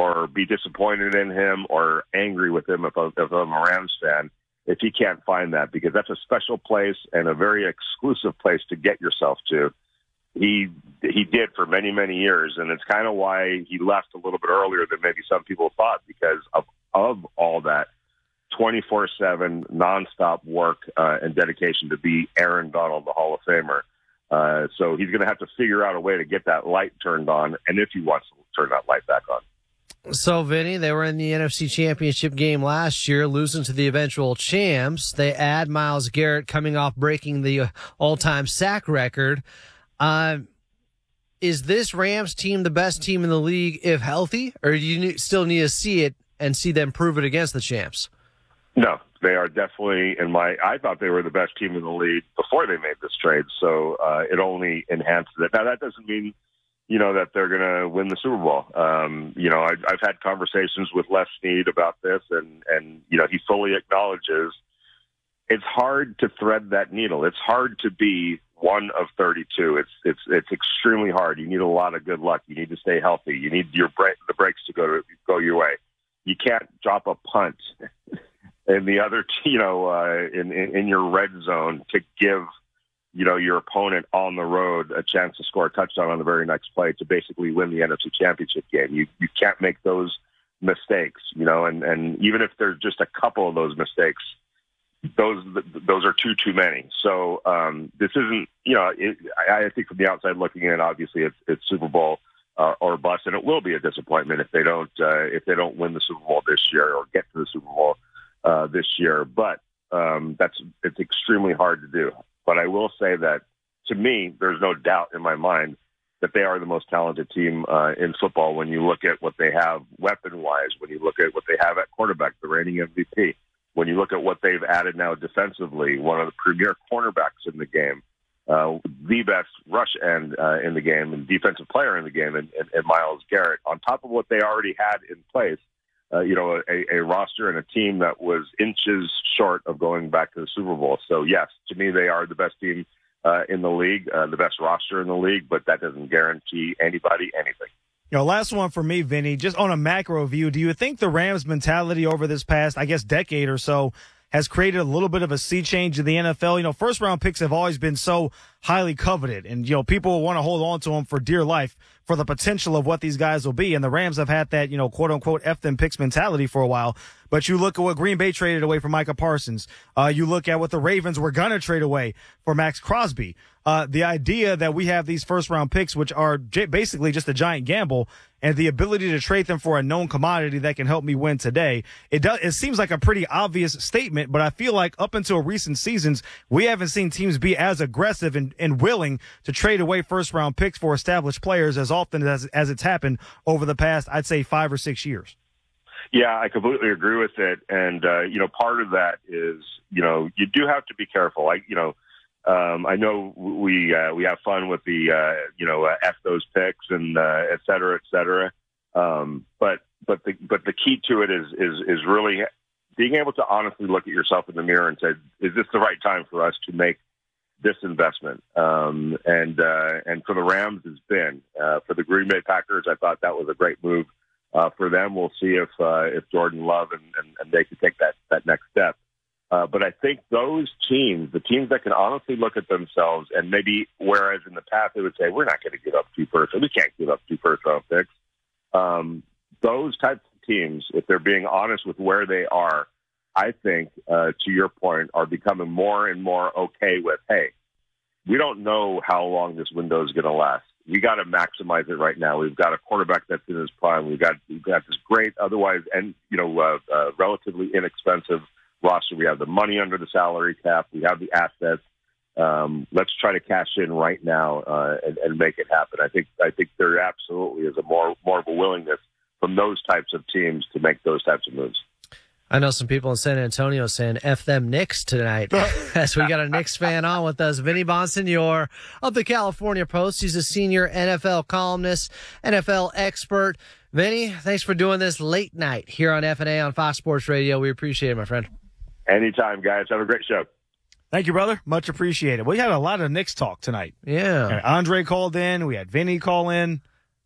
or be disappointed in him or angry with him if I'm a Rams fan, if he can't find that, because that's a special place and a very exclusive place to get yourself to. He did for many, many years, and it's kind of why he left a little bit earlier than maybe some people thought, because of all that 24/7 nonstop work and dedication to be Aaron Donald, the Hall of Famer. So he's going to have to figure out a way to get that light turned on, and if he wants to turn that light back on. So, Vinny, they were in the NFC Championship game last year, losing to the eventual champs. They add Myles Garrett coming off breaking the all-time sack record. Is this Rams team the best team in the league if healthy, or do you still need to see it and see them prove it against the champs? No, they are definitely I thought they were the best team in the league before they made this trade, so it only enhances it. Now, that doesn't mean, that they're going to win the Super Bowl. I've had conversations with Les Snead about this, and he fully acknowledges it's hard to thread that needle. It's hard to be one of 32. It's extremely hard. You need a lot of good luck. You need to stay healthy. You need the breaks to go your way. You can't drop a punt in the other, in your red zone to give, your opponent on the road a chance to score a touchdown on the very next play to basically win the NFC Championship game. You can't make those mistakes, and even if there's just a couple of those mistakes, those are too many. So this isn't, I think from the outside looking in, obviously it's Super Bowl or bust, and it will be a disappointment if they don't win the Super Bowl this year or get to the Super Bowl this year. But it's extremely hard to do. But I will say that, to me, there's no doubt in my mind that they are the most talented team in football when you look at what they have weapon-wise, when you look at what they have at quarterback, the reigning MVP, when you look at what they've added now defensively, one of the premier cornerbacks in the game, the best rush end in the game and defensive player in the game, and Myles Garrett, on top of what they already had in place, a roster and a team that was inches short of going back to the Super Bowl. So, yes, to me, they are the best team in the league, the best roster in the league, but that doesn't guarantee anybody anything. Last one for me, Vinny, just on a macro view, do you think the Rams mentality over this past, decade or so has created a little bit of a sea change in the NFL? First round picks have always been so highly coveted, and, people want to hold on to them for dear life for the potential of what these guys will be. And the Rams have had that, quote unquote, F them picks mentality for a while. But you look at what Green Bay traded away for Micah Parsons. You look at what the Ravens were going to trade away for Max Crosby. The idea that we have these first round picks, which are basically just a giant gamble, and the ability to trade them for a known commodity that can help me win today. It seems like a pretty obvious statement, but I feel like up until recent seasons, we haven't seen teams be as aggressive and willing to trade away first round picks for established players as often as it's happened over the past, I'd say, 5 or 6 years. Yeah, I completely agree with it. And, part of that is, you do have to be careful. I know we have fun with the, F those picks and, et cetera, et cetera. But the key to it is really being able to honestly look at yourself in the mirror and say, is this the right time for us to make this investment? And for the Rams, it's been, for the Green Bay Packers, I thought that was a great move. For them, we'll see if Jordan Love and they can take that next step. But I think those teams, the teams that can honestly look at themselves and maybe, whereas in the past they would say, we're not going to give up 2 first, we can't give up 2 first-round picks. Those types of teams, if they're being honest with where they are, I think, to your point, are becoming more and more okay with, hey, we don't know how long this window is going to last. We got to maximize it right now. We've got a quarterback that's in his prime. We've got this great, otherwise, and relatively inexpensive roster. We have the money under the salary cap. We have the assets. Let's try to cash in right now and make it happen. I think there absolutely is more of a willingness from those types of teams to make those types of moves. I know some people in San Antonio saying F them Knicks tonight. As we got a Knicks fan on with us, Vinny Bonsignore of the California Post. He's a senior NFL columnist, NFL expert. Vinny, thanks for doing this late night here on F&A on Fox Sports Radio. We appreciate it, my friend. Anytime, guys. Have a great show. Thank you, brother. Much appreciated. We had a lot of Knicks talk tonight. Yeah. And Andre called in. We had Vinny call in.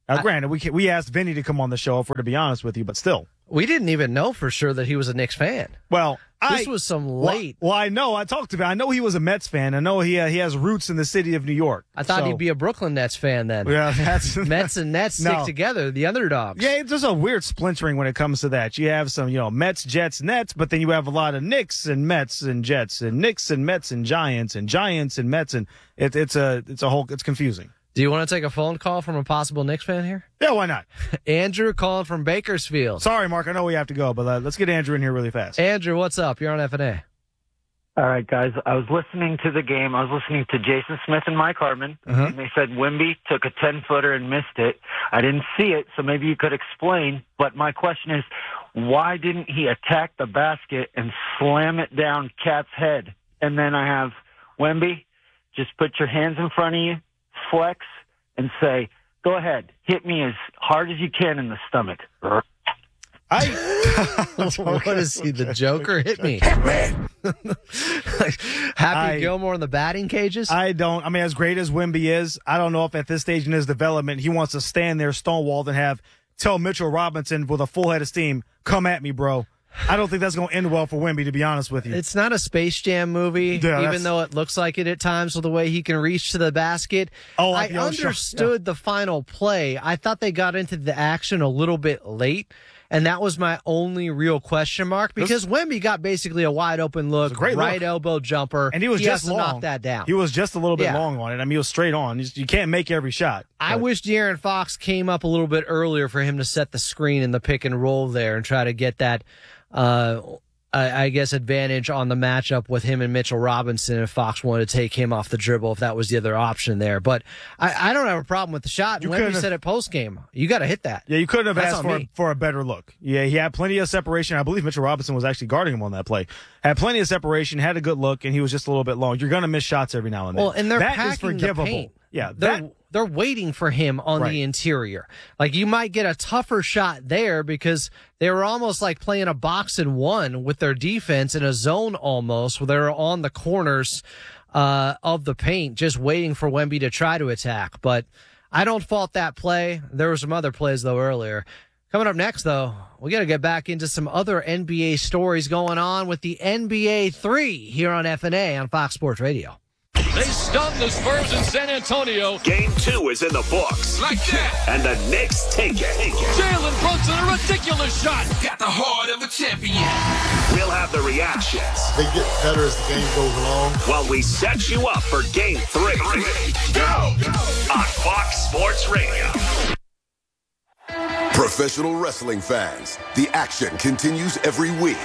Now, granted, we asked Vinny to come on the show, if we're to be honest with you, but still. We didn't even know for sure that he was a Knicks fan. Well, this was some late. Well, I know. I talked to him. I know he was a Mets fan. I know he has roots in the city of New York. I thought he'd be a Brooklyn Nets fan then. Yeah, that's Mets and Nets stick together, the underdogs. Yeah, there's a weird splintering when it comes to that. You have some, Mets, Jets, Nets, but then you have a lot of Knicks and Mets and Jets and Knicks and Mets and Giants and Mets, and it's confusing. Do you want to take a phone call from a possible Knicks fan here? Yeah, why not? Andrew calling from Bakersfield. Sorry, Mark, I know we have to go, but let's get Andrew in here really fast. Andrew, what's up? You're on FNA. All right, guys. I was listening to the game. I was listening to Jason Smith and Mike Harmon, and they said Wemby took a 10-footer and missed it. I didn't see it, so maybe you could explain. But my question is, why didn't he attack the basket and slam it down Cat's head? And then I have Wemby, just put your hands in front of you, flex, and say, go ahead, hit me as hard as you can in the stomach. What is he, the Joker? Hit me. Happy Gilmore in the batting cages? I mean, as great as Wemby is, I don't know if at this stage in his development he wants to stand there stonewalled and tell Mitchell Robinson with a full head of steam, come at me, bro. I don't think that's going to end well for Wemby, to be honest with you. It's not a Space Jam movie, even though it looks like it at times with the way he can reach to the basket. I understood the final play. I thought they got into the action a little bit late, and that was my only real question mark, because Wemby got basically a wide-open look, right elbow jumper, and he was just long. Knock that down. He was just a little bit long on it. I mean, he was straight on. You can't make every shot. I wish De'Aaron Fox came up a little bit earlier for him to set the screen in the pick and roll there and try to get that I guess, advantage on the matchup with him and Mitchell Robinson if Fox wanted to take him off the dribble, if that was the other option there. But I don't have a problem with the shot. Wemby said it post-game. You got to hit that. Yeah, you couldn't have asked for a better look. Yeah, he had plenty of separation. I believe Mitchell Robinson was actually guarding him on that play. Had plenty of separation, had a good look, and he was just a little bit long. You're going to miss shots every now and then. Well, and they're that packing is forgivable. the paint. Yeah, they're waiting for him on the interior. Like, you might get a tougher shot there because they were almost like playing a box and one with their defense in a zone almost, where they're on the corners of the paint, just waiting for Wemby to try to attack. But I don't fault that play. There were some other plays, though, earlier. Coming up next, though, we got to get back into some other NBA stories going on with the NBA 3 here on FNA on Fox Sports Radio. They stunned the Spurs in San Antonio. Game 2 is in the books. Like that. And the Knicks take it. Jalen Brunson, a ridiculous shot. Got the heart of a champion. We'll have the reactions. They get better as the game goes along. While we set you up for Game 3. Go! On Fox Sports Radio. Professional wrestling fans, the action continues every week.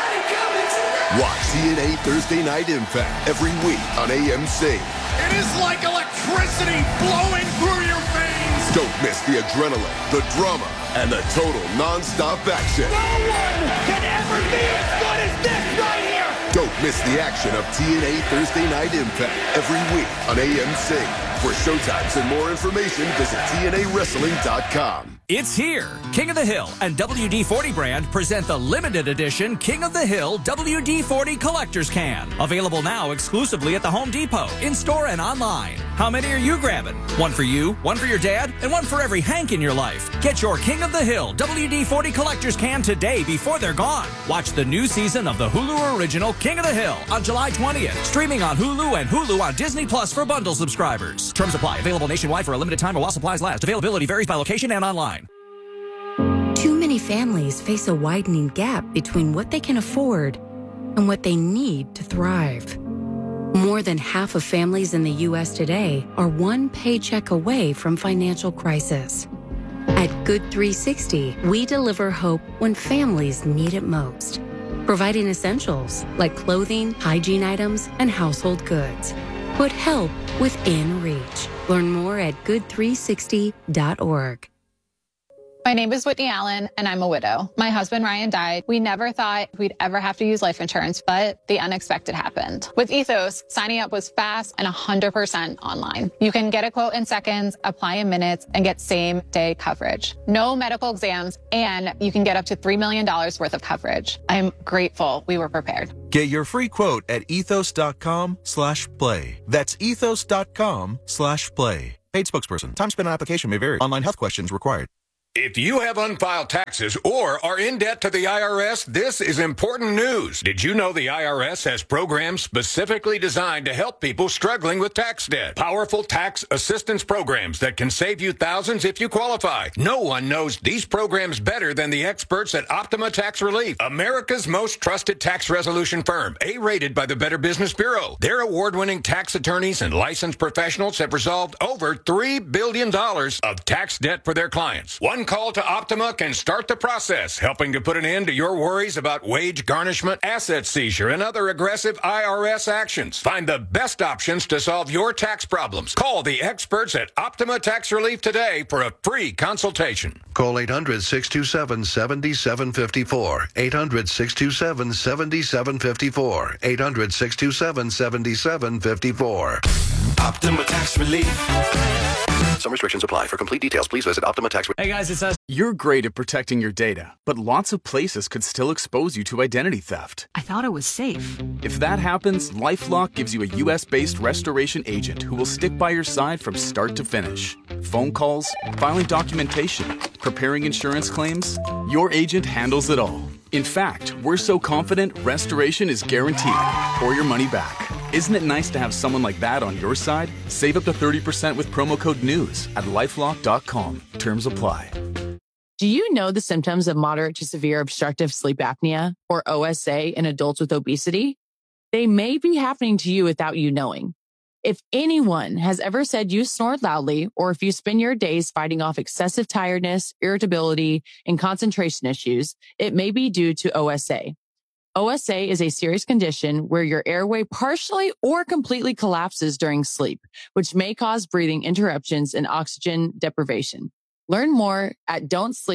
Watch TNA Thursday Night Impact every week on AMC. It is like electricity flowing through your veins. Don't miss the adrenaline, the drama, and the total non-stop action. No one can ever be as good as this right here. Don't miss the action of TNA Thursday Night Impact every week on AMC. For showtimes and more information, visit TNAWrestling.com. It's here. King of the Hill and WD-40 brand present the limited edition King of the Hill WD-40 Collector's Can. Available now exclusively at the Home Depot, in-store and online. How many are you grabbing? One for you, one for your dad, and one for every Hank in your life. Get your King of the Hill WD-40 Collector's Can today before they're gone. Watch the new season of the Hulu original King of the Hill on July 20th. Streaming on Hulu and Hulu on Disney Plus for bundle subscribers. Terms apply. Available nationwide for a limited time or while supplies last. Availability varies by location and online. Too many families face a widening gap between what they can afford and what they need to thrive. More than half of families in the U.S. today are one paycheck away from financial crisis. At Good 360, we deliver hope when families need it most, providing essentials like clothing, hygiene items, and household goods. Put help within reach. Learn more at good360.org. My name is Whitney Allen, and I'm a widow. My husband, Ryan, died. We never thought we'd ever have to use life insurance, but the unexpected happened. With Ethos, signing up was fast and 100% online. You can get a quote in seconds, apply in minutes, and get same-day coverage. No medical exams, and you can get up to $3 million worth of coverage. I'm grateful we were prepared. Get your free quote at ethos.com/play. That's ethos.com/play. Paid spokesperson. Time spent on application may vary. Online health questions required. If you have unfiled taxes or are in debt to the IRS, this is important news. Did you know the IRS has programs specifically designed to help people struggling with tax debt? Powerful tax assistance programs that can save you thousands if you qualify. No one knows these programs better than the experts at Optima Tax Relief, America's most trusted tax resolution firm, A-rated by the Better Business Bureau. Their award-winning tax attorneys and licensed professionals have resolved over $3 billion of tax debt for their clients. One call to Optima can start the process, helping to put an end to your worries about wage garnishment, asset seizure, and other aggressive IRS actions. Find the best options to solve your tax problems. Call the experts at Optima Tax Relief today for a free consultation. Call 800-627-7754. 800-627-7754. 800-627-7754. Optima Tax Relief. Some restrictions apply. For complete details, please visit Optima Tax. Hey guys, it's us. You're great at protecting your data, but lots of places could still expose you to identity theft. I thought it was safe. If that happens, LifeLock gives you a U.S.-based restoration agent who will stick by your side from start to finish. Phone calls, filing documentation, preparing insurance claims. Your agent handles it all. In fact, we're so confident restoration is guaranteed or your money back. Isn't it nice to have someone like that on your side? Save up to 30% with promo code NEWS at LifeLock.com. Terms apply. Do you know the symptoms of moderate to severe obstructive sleep apnea, or OSA, in adults with obesity? They may be happening to you without you knowing. If anyone has ever said you snored loudly, or if you spend your days fighting off excessive tiredness, irritability, and concentration issues, it may be due to OSA. OSA is a serious condition where your airway partially or completely collapses during sleep, which may cause breathing interruptions and oxygen deprivation. Learn more at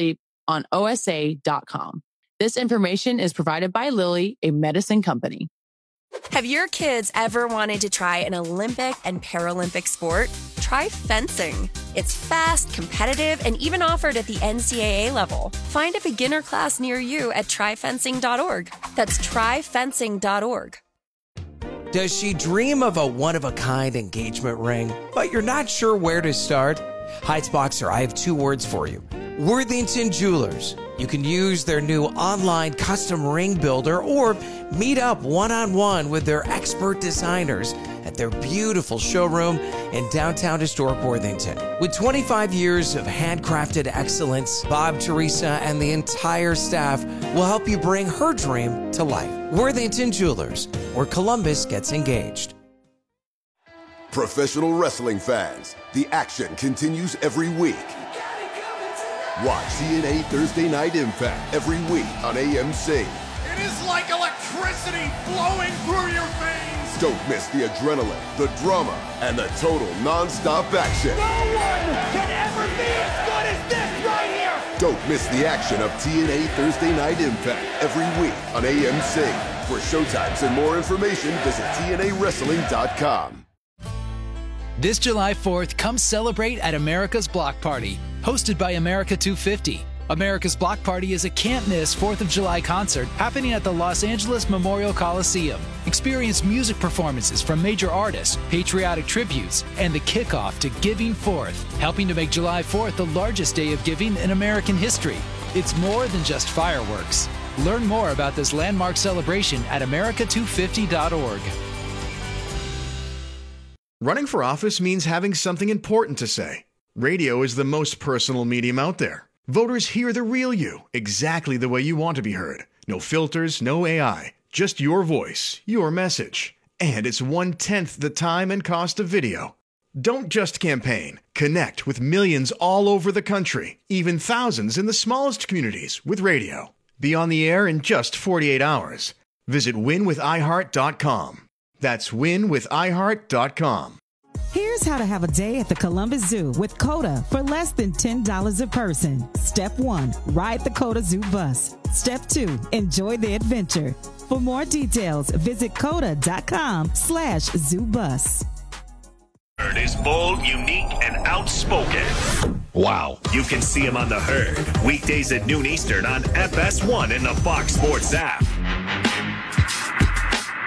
don'tsleeponosa.com. This information is provided by Lilly, a medicine company. Have your kids ever wanted to try an Olympic and Paralympic sport? Try fencing. It's fast, competitive, and even offered at the NCAA level. Find a beginner class near you at tryfencing.org. That's tryfencing.org. Does she dream of a one-of-a-kind engagement ring, but you're not sure where to start? Heights Boxer, I have two words for you. Worthington Jewelers. You can use their new online custom ring builder or meet up one-on-one with their expert designers at their beautiful showroom in downtown historic Worthington. With 25 years of handcrafted excellence, Bob, Teresa, and the entire staff will help you bring her dream to life. Worthington Jewelers, where Columbus gets engaged. Professional wrestling fans, the action continues every week. Watch TNA Thursday Night Impact every week on AMC. It is like electricity flowing through your veins. Don't miss the adrenaline, the drama, and the total non-stop action. No one can ever be as good as this right here. Don't miss the action of TNA Thursday Night Impact every week on AMC. For showtimes and more information, visit TNAWrestling.com. This July 4th, come celebrate at America's Block Party, hosted by America 250. America's Block Party is a can't-miss 4th of July concert happening at the Los Angeles Memorial Coliseum. Experience music performances from major artists, patriotic tributes, and the kickoff to Giving Forth, helping to make July 4th the largest day of giving in American history. It's more than just fireworks. Learn more about this landmark celebration at america250.org. Running for office means having something important to say. Radio is the most personal medium out there. Voters hear the real you, exactly the way you want to be heard. No filters, no AI, just your voice, your message. And it's 1/10 the time and cost of video. Don't just campaign. Connect with millions all over the country, even thousands in the smallest communities with radio. Be on the air in just 48 hours. Visit winwithiheart.com. That's winwithiheart.com. Here's how to have a day at the Columbus Zoo with COTA for less than $10 a person. Step 1, ride the COTA Zoo bus. Step 2, enjoy the adventure. For more details, visit COTA.com/zoobus. Herd is bold, unique, and outspoken. Wow. You can see him on The Herd, weekdays at noon Eastern on FS1 and the Fox Sports app.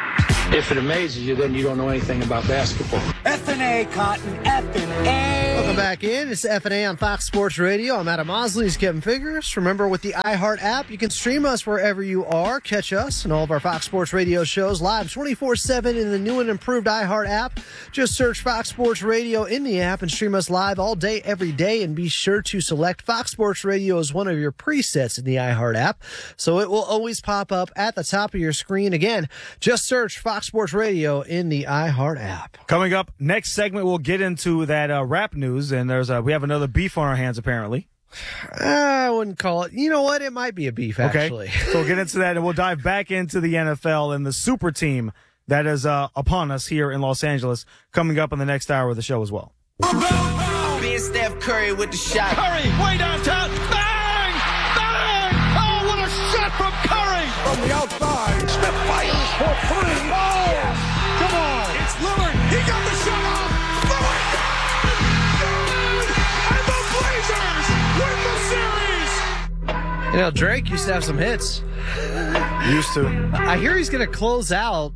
If it amazes you, then you don't know anything about basketball. F&A, Cotton, F&A. Welcome back in. It's F&A on Fox Sports Radio. I'm Adam Mosley. He's Kevin Figures. Remember, with the iHeart app, you can stream us wherever you are. Catch us and all of our Fox Sports Radio shows live 24/7 in the new and improved iHeart app. Just search Fox Sports Radio in the app and stream us live all day, every day. And be sure to select Fox Sports Radio as one of your presets in the iHeart app, so it will always pop up at the top of your screen. Again, just search Fox Sports Radio in the iHeart app. Coming up, next segment, we'll get into that rap news, and we have another beef on our hands, apparently. I wouldn't call it. You know what? It might be a beef, actually. Okay. So we'll get into that, and we'll dive back into the NFL and the super team that is upon us here in Los Angeles, coming up in the next hour of the show as well. Being Steph Curry with the shot. Curry, way downtown. Bang! Bang! Oh, what a shot from Curry! From the outside, Steph fires for three. Oh! Yeah. Come on! It's Lillard. He got the shot off. You know, Drake used to have some hits. Used to. I hear he's going to close out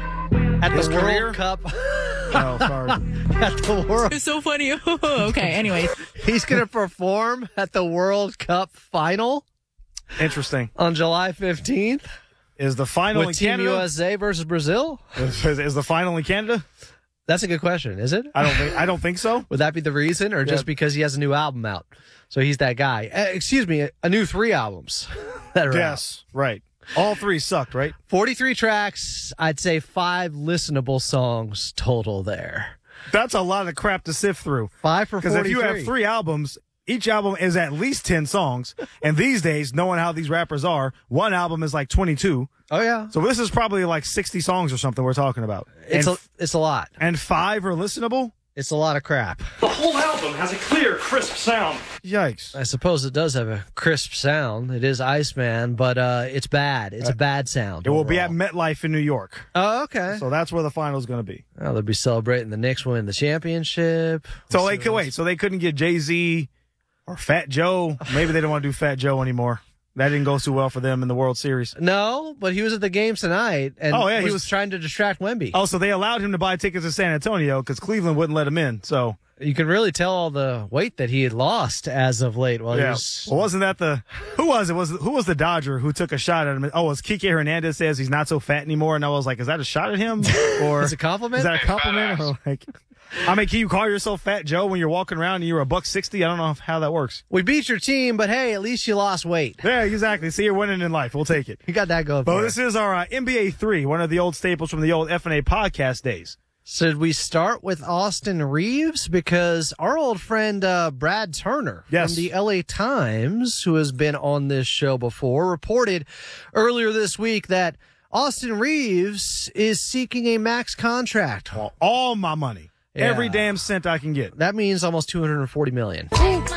at His the career? World Cup. Oh, sorry. At the World. It's so funny. Okay, anyways. He's going to perform at the World Cup final. Interesting. On July 15th. Is the final with in Team Canada? USA versus Brazil? Is the final in Canada? That's a good question. Is it? I don't think so. Would that be the reason, or just because he has a new album out? So he's that guy. Excuse me, a new 3 albums that are out. Yes, right. All 3 sucked, right? 43 tracks. I'd say 5 listenable songs total there. That's a lot of crap to sift through. 5 for 43. Because if you have 3 albums, each album is at least 10 songs. And these days, knowing how these rappers are, one album is like 22. Oh, yeah. So this is probably like 60 songs or something we're talking about. It's a lot. And 5 are listenable? It's a lot of crap. The whole album has a clear, crisp sound. Yikes. I suppose it does have a crisp sound. It is Iceman, but it's bad. It's a bad sound. It will be at MetLife in New York. Oh, okay. So that's where the final is going to be. Well, they'll be celebrating the Knicks winning the championship. So they could wait. So they couldn't get Jay-Z or Fat Joe. Maybe they don't want to do Fat Joe anymore. That didn't go so well for them in the World Series. No, but he was at the games tonight, and he was trying to distract Wemby. Oh, so they allowed him to buy tickets to San Antonio because Cleveland wouldn't let him in. So you can really tell all the weight that he had lost as of late. Well, wasn't that who was it? Who was the Dodger who took a shot at him? Oh, it was Kike Hernandez says he's not so fat anymore, and I was like, is that a shot at him or is it a compliment? Is that a compliment or like? I mean, can you call yourself Fat Joe when you're walking around and you're $160? I don't know how that works. We beat your team, but hey, at least you lost weight. Yeah, exactly. See, you're winning in life. We'll take it. You got that going. But this is our NBA 3, one of the old staples from the old F&A podcast days. Should we start with Austin Reeves? Because our old friend Brad Turner from the LA Times, who has been on this show before, reported earlier this week that Austin Reeves is seeking a max contract. Well, all my money. Yeah. Every damn cent I can get. That means almost $240 million.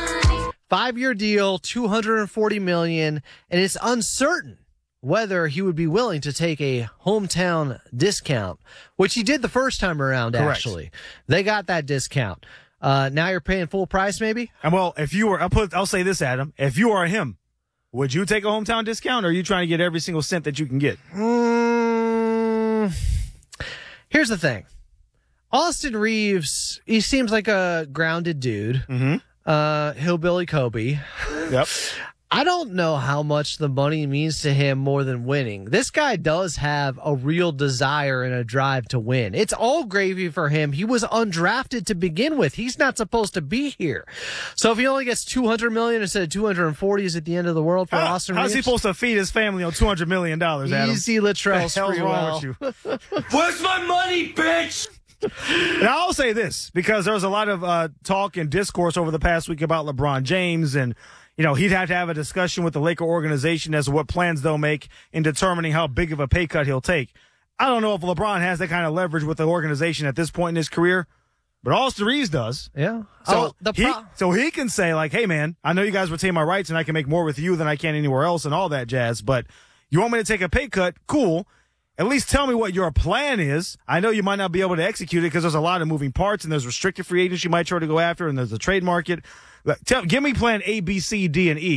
5-year deal, $240 million, and it's uncertain whether he would be willing to take a hometown discount, which he did the first time around. Correct. Actually, they got that discount. Now you're paying full price, maybe. And well, if you were, I'll say this, Adam. If you are him, would you take a hometown discount, or are you trying to get every single cent that you can get? Here's the thing. Austin Reeves, he seems like a grounded dude. Mm-hmm. Hillbilly Kobe. Yep. I don't know how much the money means to him more than winning. This guy does have a real desire and a drive to win. It's all gravy for him. He was undrafted to begin with. He's not supposed to be here. So if he only gets $200 million instead of $240, is at the end of the world for Austin Reeves? How's he supposed to feed his family on $200 million, Adam? Easy, Latrell What the hell's wrong with you? Where's my money, bitch? And I'll say this, because there was a lot of talk and discourse over the past week about LeBron James, and he'd have to have a discussion with the Laker organization as to what plans they'll make in determining how big of a pay cut he'll take. I don't know if LeBron has that kind of leverage with the organization at this point in his career, but Austin Reeves does. Yeah. So, he can say, like, hey, man, I know you guys retain my rights and I can make more with you than I can anywhere else and all that jazz, but you want me to take a pay cut? Cool. At least tell me what your plan is. I know you might not be able to execute it because there's a lot of moving parts and there's restricted free agents you might try to go after and there's the trade market. Give me plan A, B, C, D, and E,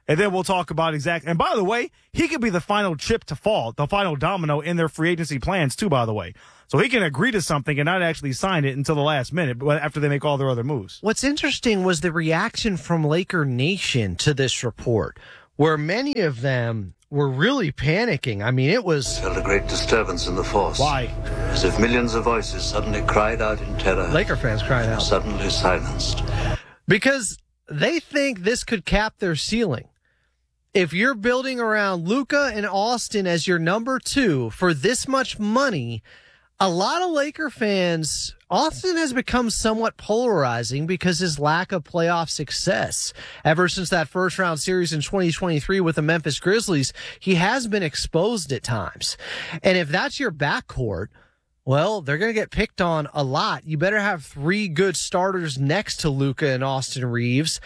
And then we'll talk about exactly. And by the way, he could be the final chip to fall, the final domino in their free agency plans too, by the way. So he can agree to something and not actually sign it until the last minute, but after they make all their other moves. What's interesting was the reaction from Laker Nation to this report, where many of them were really panicking. I mean, it was... Felt a great disturbance in the force. Why? As if millions of voices suddenly cried out in terror. Laker fans cried out. Suddenly silenced. Because they think this could cap their ceiling. If you're building around Luka and Austin as your number 2 for this much money, a lot of Laker fans, Austin has become somewhat polarizing because his lack of playoff success. Ever since that first round series in 2023 with the Memphis Grizzlies, he has been exposed at times. And if that's your backcourt, well, they're going to get picked on a lot. You better have 3 good starters next to Luka and Austin Reeves.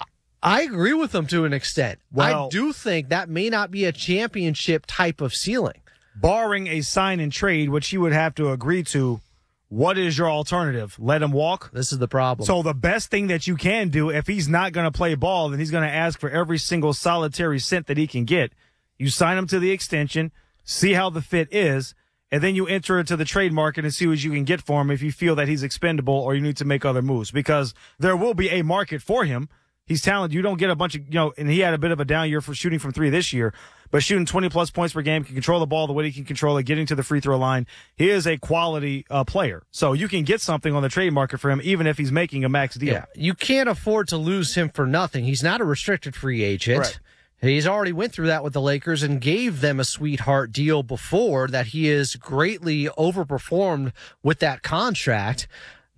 I agree with them to an extent. Well, I do think that may not be a championship type of ceiling. Barring a sign and trade, which you would have to agree to, what is your alternative? Let him walk? This is the problem. So the best thing that you can do, if he's not going to play ball, then he's going to ask for every single solitary cent that he can get. You sign him to the extension, see how the fit is, and then you enter into the trade market and see what you can get for him if you feel that he's expendable or you need to make other moves. Because there will be a market for him. He's talented. You don't get a bunch of, and he had a bit of a down year for shooting from 3 this year, but shooting 20-plus points per game, can control the ball the way he can control it, getting to the free throw line. He is a quality player. So you can get something on the trade market for him, even if he's making a max deal. Yeah, you can't afford to lose him for nothing. He's not a restricted free agent. Right. He's already went through that with the Lakers and gave them a sweetheart deal before that he has greatly overperformed with that contract.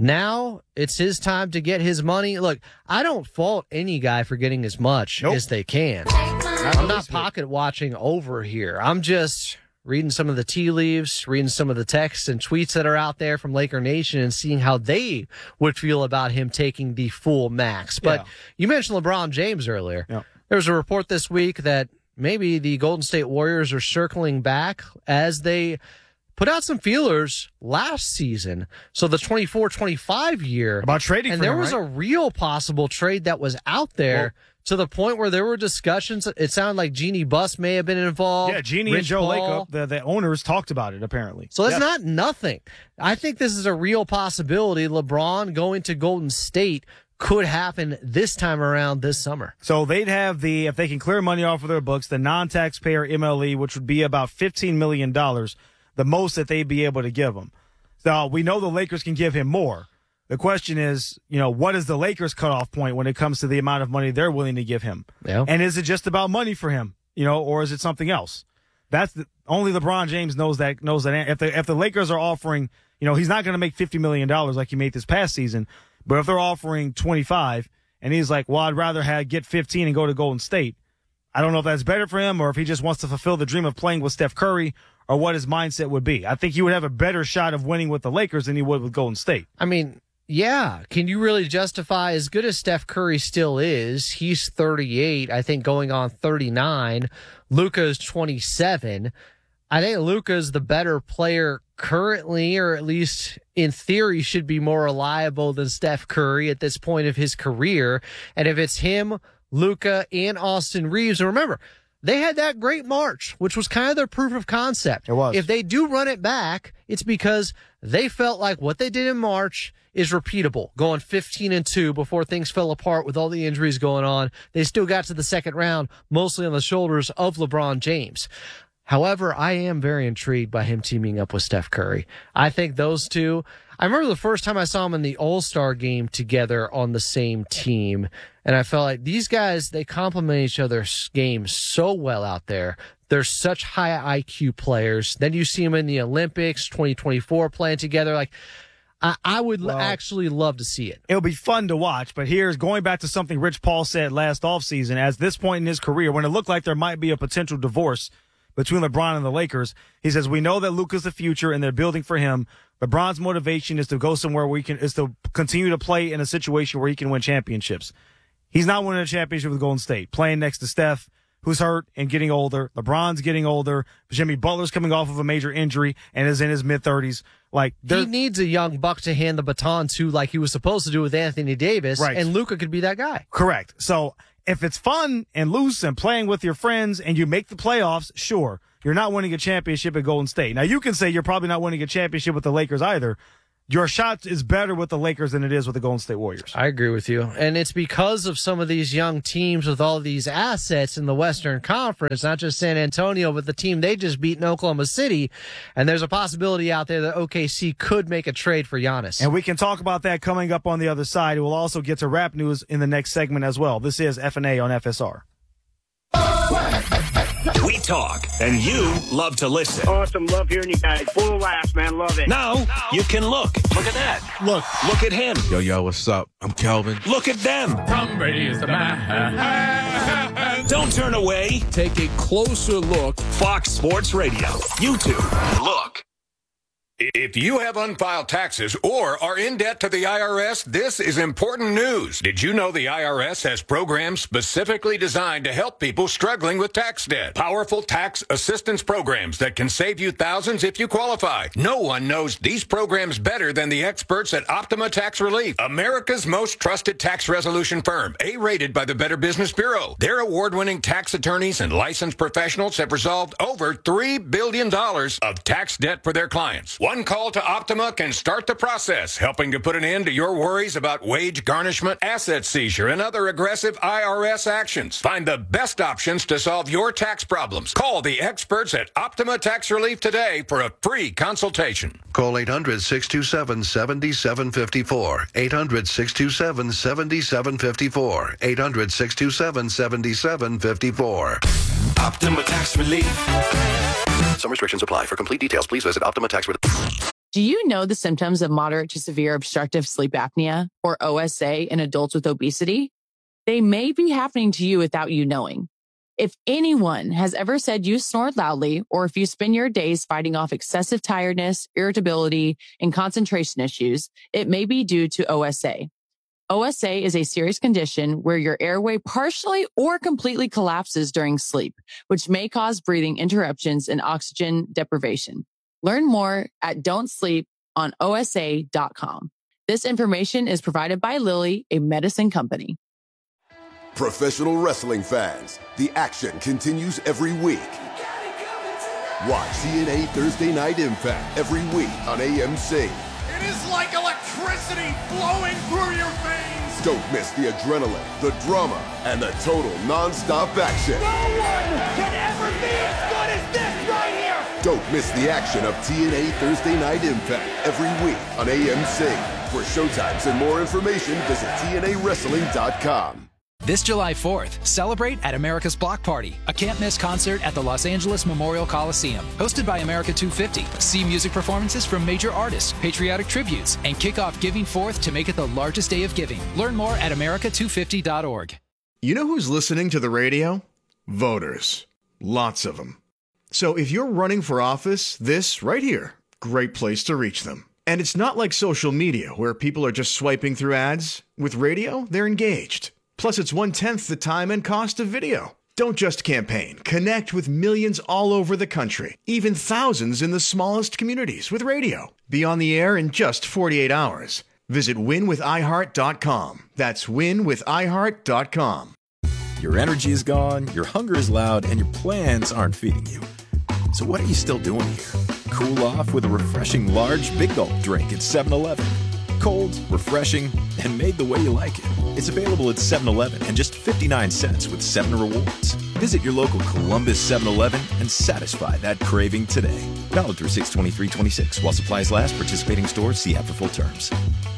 Now it's his time to get his money. Look, I don't fault any guy for getting as much as they can. I'm not pocket watching over here. I'm just reading some of the tea leaves, reading some of the texts and tweets that are out there from Laker Nation and seeing how they would feel about him taking the full max. But you mentioned LeBron James earlier. Yeah. There was a report this week that maybe the Golden State Warriors are circling back as they put out some feelers last season. So the 24-25 year. About trading for him, and there was right? a real possible trade that was out there to the point where there were discussions. It sounded like Jeannie Buss may have been involved. Yeah, Jeannie Rich and Joe Paul. Lacob, the owners, talked about it, apparently. So it's not nothing. I think this is a real possibility. LeBron going to Golden State could happen this time around this summer. So they'd have if they can clear money off of their books, the non-taxpayer MLE, which would be about $15 million, the most that they'd be able to give him. So we know the Lakers can give him more. The question is, what is the Lakers' cutoff point when it comes to the amount of money they're willing to give him? Yeah. And is it just about money for him, or is it something else? Only LeBron James knows that. If the Lakers are offering, he's not going to make $50 million like he made this past season, but if they're offering 25 and he's like, well, I'd rather get 15 and go to Golden State. I don't know if that's better for him or if he just wants to fulfill the dream of playing with Steph Curry or what his mindset would be. I think he would have a better shot of winning with the Lakers than he would with Golden State. I mean, yeah. Can you really justify, as good as Steph Curry still is, he's 38, I think going on 39. Luka's 27. I think Luka's the better player currently, or at least in theory should be more reliable than Steph Curry at this point of his career. And if it's him, Luka, and Austin Reeves, and remember, they had that great March, which was kind of their proof of concept. It was. If they do run it back, it's because they felt like what they did in March is repeatable, going 15-2 before things fell apart with all the injuries going on. They still got to the second round, mostly on the shoulders of LeBron James. However, I am very intrigued by him teaming up with Steph Curry. I think those two, I remember the first time I saw them in the All-Star game together on the same team, and I felt like these guys, they complement each other's games so well out there. They're such high IQ players. Then you see them in the Olympics, 2024 playing together. Like, I would actually love to see it. It'll be fun to watch, but here's going back to something Rich Paul said last offseason. At this point in his career, when it looked like there might be a potential divorce between LeBron and the Lakers, he says, we know that Luka's the future and they're building for him. LeBron's motivation is to go somewhere where is to continue to play in a situation where he can win championships. He's not winning a championship with Golden State, playing next to Steph, who's hurt and getting older. LeBron's getting older. Jimmy Butler's coming off of a major injury and is in his mid-30s. He needs a young buck to hand the baton to like he was supposed to do with Anthony Davis, right. And Luka could be that guy. Correct. So if it's fun and loose and playing with your friends and you make the playoffs, sure, you're not winning a championship at Golden State. Now, you can say you're probably not winning a championship with the Lakers either. Your shot is better with the Lakers than it is with the Golden State Warriors. I agree with you. And it's because of some of these young teams with all these assets in the Western Conference, not just San Antonio, but the team they just beat in Oklahoma City. And there's a possibility out there that OKC could make a trade for Giannis. And we can talk about that coming up on the other side. We'll also get to rap news in the next segment as well. This is F&A on FSR. We talk, and you love to listen. Awesome. Love hearing you guys. Full of laughs, man. Love it. Now, you can look. Look at that. Look at him. Yo, what's up? I'm Kelvin. Look at them. Tom Brady is the man. Don't turn away. Take a closer look. Fox Sports Radio. YouTube. Look. If you have unfiled taxes or are in debt to the IRS, this is important news. Did you know the IRS has programs specifically designed to help people struggling with tax debt? Powerful tax assistance programs that can save you thousands if you qualify. No one knows these programs better than the experts at Optima Tax Relief, America's most trusted tax resolution firm, A-rated by the Better Business Bureau. Their award-winning tax attorneys and licensed professionals have resolved over $3 billion of tax debt for their clients. One call to Optima can start the process, helping to put an end to your worries about wage garnishment, asset seizure, and other aggressive IRS actions. Find the best options to solve your tax problems. Call the experts at Optima Tax Relief today for a free consultation. Call 800-627-7754. 800-627-7754. 800-627-7754. Optima Tax Relief. Some restrictions apply. For complete details, please visit Optima Tax Relief. Do you know the symptoms of moderate to severe obstructive sleep apnea, or OSA, in adults with obesity? They may be happening to you without you knowing. If anyone has ever said you snored loudly, or if you spend your days fighting off excessive tiredness, irritability, and concentration issues, it may be due to OSA. OSA is a serious condition where your airway partially or completely collapses during sleep, which may cause breathing interruptions and oxygen deprivation. Learn more at don'tsleeponosa.com. This information is provided by Lilly, a medicine company. Professional wrestling fans, the action continues every week. Watch TNA Thursday Night Impact every week on AMC. It is like electricity flowing through your veins. Don't miss the adrenaline, the drama, and the total non-stop action. No one can ever be as good as this right here. Don't miss the action of TNA Thursday Night Impact every week on AMC. For showtimes and more information, visit TNAWrestling.com. This July 4th, celebrate at America's Block Party, a can't-miss concert at the Los Angeles Memorial Coliseum, hosted by America 250. See music performances from major artists, patriotic tributes, and kick off Giving Forth to make it the largest day of giving. Learn more at america250.org. You know who's listening to the radio? Voters. Lots of them. So if you're running for office, this right here, great place to reach them. And it's not like social media where people are just swiping through ads. With radio, they're engaged. Plus, it's 1/10 the time and cost of video. Don't just campaign. Connect with millions all over the country, even thousands in the smallest communities with radio. Be on the air in just 48 hours. Visit winwithiheart.com. That's winwithiheart.com. Your energy is gone, your hunger is loud, and your plans aren't feeding you. So what are you still doing here? Cool off with a refreshing large Big Gulp drink at 7-Eleven. Cold, refreshing, and made the way you like it. It's available at 7-Eleven and just 59 cents with 7 rewards. Visit your local Columbus 7-Eleven and satisfy that craving today. Valid through 6/23/26. While supplies last, participating stores see app for full terms.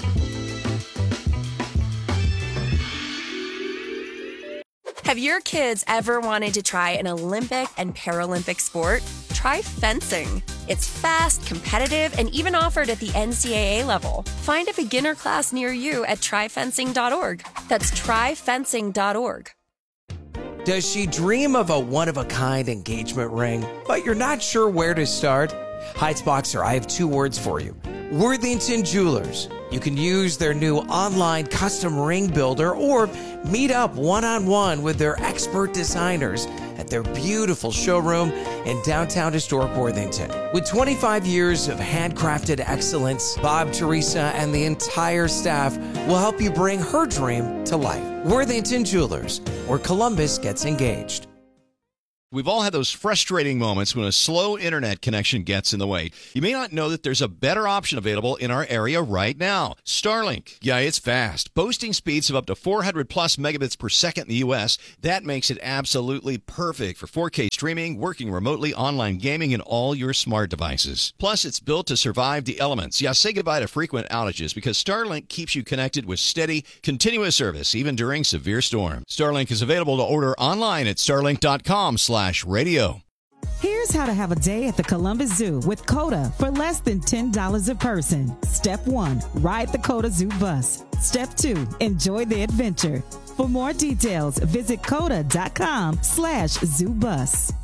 Have your kids ever wanted to try an Olympic and Paralympic sport? Try fencing. It's fast, competitive, and even offered at the NCAA level. Find a beginner class near you at tryfencing.org. That's tryfencing.org. Does she dream of a one-of-a-kind engagement ring, but you're not sure where to start? Heights Boxer, I have 2 words for you. Worthington Jewelers. You can use their new online custom ring builder or meet up one-on-one with their expert designers at their beautiful showroom in downtown historic Worthington. With 25 years of handcrafted excellence, Bob, Teresa, and the entire staff will help you bring her dream to life. Worthington Jewelers, where Columbus gets engaged. We've all had those frustrating moments when a slow internet connection gets in the way. You may not know that there's a better option available in our area right now. Starlink. Yeah, it's fast. Boasting speeds of up to 400 plus megabits per second in the U.S. That makes it absolutely perfect for 4K streaming, working remotely, online gaming, and all your smart devices. Plus, it's built to survive the elements. Yeah, say goodbye to frequent outages because Starlink keeps you connected with steady, continuous service, even during severe storms. Starlink is available to order online at starlink.com/radio. Here's how to have a day at the Columbus Zoo with COTA for less than $10 a person. Step 1, ride the COTA Zoo bus. Step 2, enjoy the adventure. For more details, visit COTA.com/zoobus.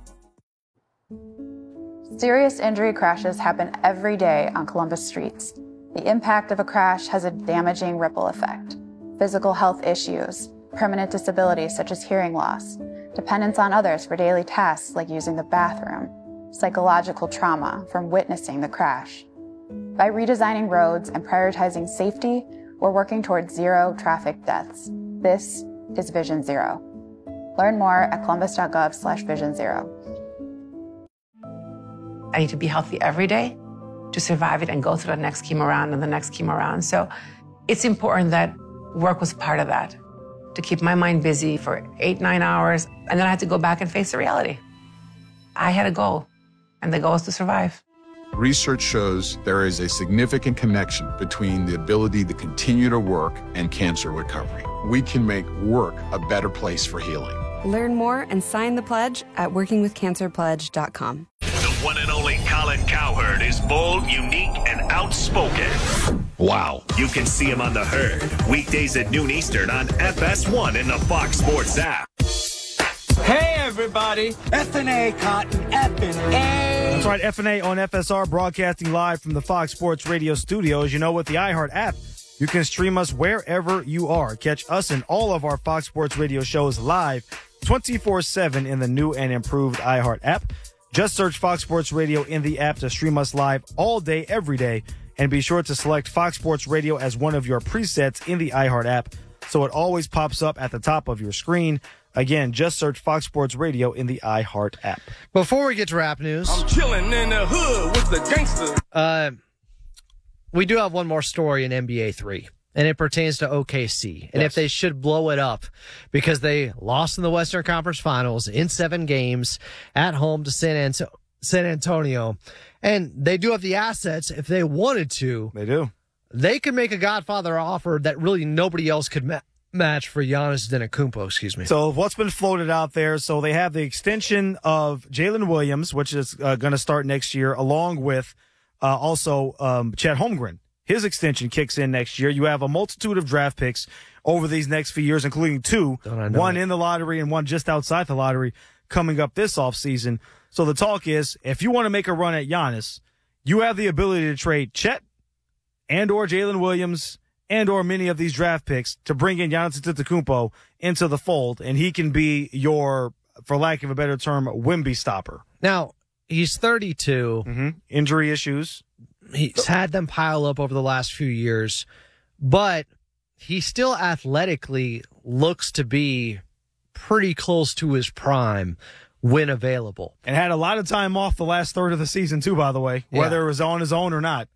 Serious injury crashes happen every day on Columbus streets. The impact of a crash has a damaging ripple effect. Physical health issues, permanent disabilities such as hearing loss, dependence on others for daily tasks like using the bathroom, psychological trauma from witnessing the crash. By redesigning roads and prioritizing safety, we're working towards zero traffic deaths. This is Vision Zero. Learn more at columbus.gov/Vision Zero. I need to be healthy every day to survive it and go through the next chemo round and the next chemo round. So it's important that work was part of that, to keep my mind busy for 8-9 hours. And then I had to go back and face the reality. I had a goal, and the goal is to survive. Research shows there is a significant connection between the ability to continue to work and cancer recovery. We can make work a better place for healing. Learn more and sign the pledge at workingwithcancerpledge.com. The one and only Colin Cowherd is bold, unique, and outspoken. Wow. You can see him on The Herd, weekdays at noon Eastern on FS1 and the Fox Sports app. Hey, everybody. F&A Cotton, F&A. That's right, F&A on FSR, broadcasting live from the Fox Sports Radio studios. You know, with the iHeart app, you can stream us wherever you are. Catch us and all of our Fox Sports Radio shows live 24/7 in the new and improved iHeart app. Just search Fox Sports Radio in the app to stream us live all day, every day. And be sure to select Fox Sports Radio as one of your presets in the iHeart app so it always pops up at the top of your screen. Again, just search Fox Sports Radio in the iHeart app. Before we get to rap news, I'm chilling in the hood with the gangsters. We do have one more story in NBA 3, and it pertains to OKC. And if they should blow it up because they lost in the Western Conference Finals in 7 games at home to San Antonio. And they do have the assets if they wanted to. They do. They could make a Godfather offer that really nobody else could match for Giannis Antetokounmpo, So what's been floated out there, so they have the extension of Jalen Williams, which is going to start next year, along with also Chet Holmgren. His extension kicks in next year. You have a multitude of draft picks over these next few years, including 2, one in the lottery and one just outside the lottery coming up this offseason. So the talk is, if you want to make a run at Giannis, you have the ability to trade Chet and or Jalen Williams and or many of these draft picks to bring in Giannis Antetokounmpo into the fold, and he can be your, for lack of a better term, Wemby stopper. Now, he's 32. Mm-hmm. Injury issues. He's had them pile up over the last few years, but he still athletically looks to be pretty close to his prime when available. And had a lot of time off the last third of the season, too, by the way, whether it was on his own or not.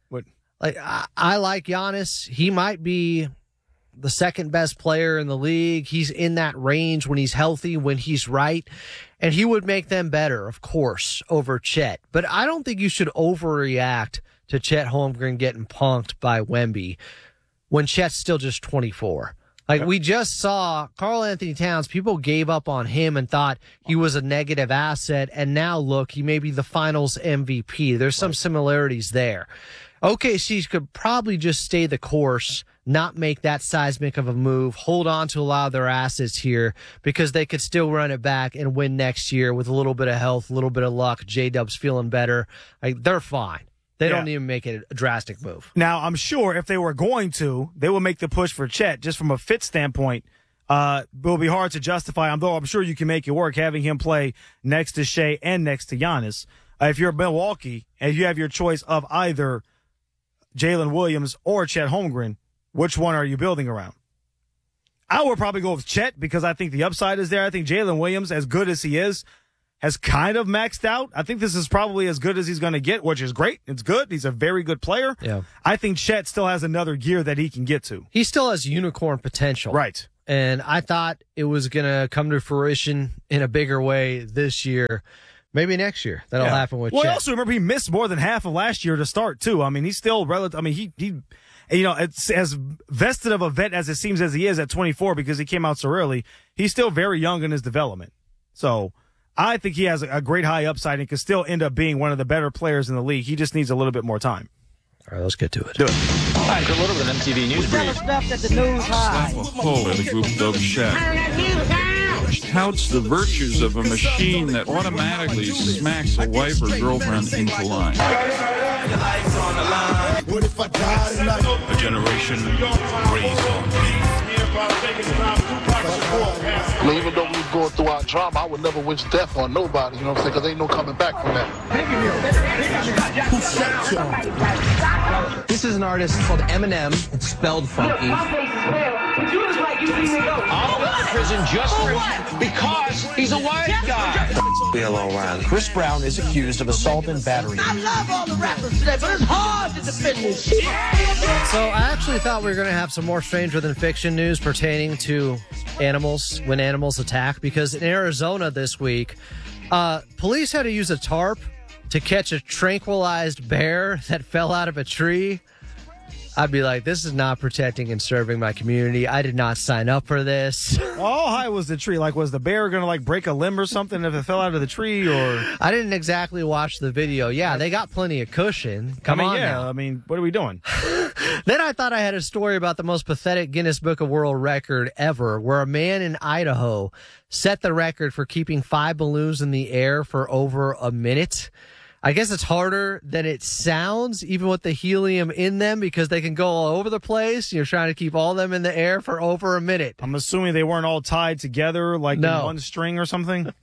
I like Giannis. He might be the second best player in the league. He's in that range when he's healthy, when he's right. And he would make them better, of course, over Chet. But I don't think you should overreact to Chet Holmgren getting punked by Wemby when Chet's still just 24. We just saw Karl Anthony Towns, people gave up on him and thought he was a negative asset. And now look, he may be the finals MVP. There's some similarities there. OKC could probably just stay the course, not make that seismic of a move, hold on to a lot of their assets here because they could still run it back and win next year with a little bit of health, a little bit of luck. J-Dub's feeling better. They're fine. They don't even make it a drastic move. Now, I'm sure if they were going to, they would make the push for Chet just from a fit standpoint. will be hard to justify, although I'm sure you can make it work, having him play next to Shea and next to Giannis. If you're Milwaukee and you have your choice of either Jalen Williams or Chet Holmgren, which one are you building around? I would probably go with Chet because I think the upside is there. I think Jalen Williams, as good as he is, has kind of maxed out. I think this is probably as good as he's going to get, which is great. It's good. He's a very good player. Yeah. I think Chet still has another gear that he can get to. He still has unicorn potential. Right. And I thought it was going to come to fruition in a bigger way this year. Maybe next year that'll happen with Well, Chet. I also remember he missed more than half of last year to start, too. I mean, he's still relative. I mean, he it's as vested of a vet as it seems as he is at 24 because he came out so early. He's still very young in his development. So I think he has a great high upside and can still end up being one of the better players in the league. He just needs a little bit more time. All right, let's get to it. Do it. Hi, Kurt Little with an MTV News Brief. Stuff that the news high. A hole in a group of shack. Touts the virtues of a machine that automatically smacks a wife or girlfriend into line. A generation raised on me. I mean, even though we were going through our drama, I would never wish death on nobody, you know what I'm saying? Because ain't no coming back from that. This is an artist called Eminem. It's spelled funky. I'll go to prison just for because he's a white guy. Bill O'Reilly. Chris Brown is accused of assault and battery. I love all the rappers today, but it's hard to defend this shit. So I actually thought we were going to have some more Stranger Than Fiction news pertaining to animals when animals attack, because in Arizona this week, police had to use a tarp to catch a tranquilized bear that fell out of a tree. I'd be like, this is not protecting and serving my community. I did not sign up for this. How high was the tree? Like, was the bear going to, like, break a limb or something if it fell out of the tree? Or I didn't exactly watch the video. Yeah, they got plenty of cushion. Come on now. I mean, what are we doing? Then I thought I had a story about the most pathetic Guinness Book of World Record ever, where a man in Idaho set the record for keeping 5 balloons in the air for over a minute. I guess it's harder than it sounds, even with the helium in them, because they can go all over the place. You're trying to keep all of them in the air for over a minute. I'm assuming they weren't all tied together, like in one string or something?